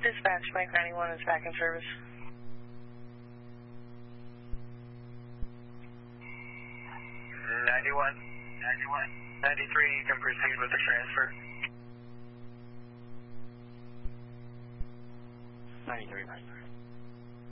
Dispatch, Mike 91 is back in service. 93, you can proceed with the transfer. 93.